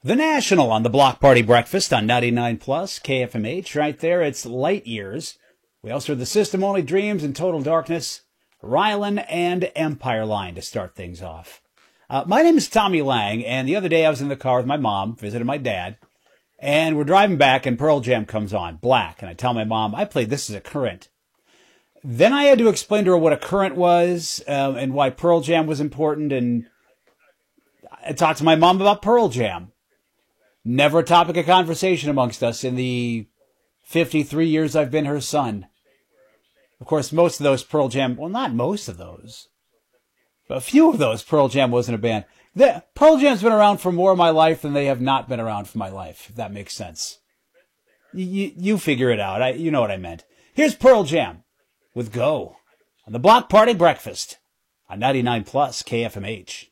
The National on the Block Party Breakfast on 99 Plus, KFMH. Right there, it's Light Years. We also heard The System Only Dreams and Total Darkness, Rylan and Empire Line to start things off. My name is Tommy Lang, and the other day I was in the car with my mom, visited my dad, and we're driving back and Pearl Jam comes on, Black, and I tell my mom, I played this as a current. Then I had to explain to her what a current was and why Pearl Jam was important, and I talked to my mom about Pearl Jam. Never a topic of conversation amongst us in the 53 years I've been her son. Of course, most of those Pearl Jam, well, not most of those, but a few of those Pearl Jam wasn't a band. Pearl Jam's been around for more of my life than they have not been around for my life, if that makes sense. You figure it out. You know what I meant. Here's Pearl Jam with Go on the Block Party Breakfast on 99 Plus KFMH.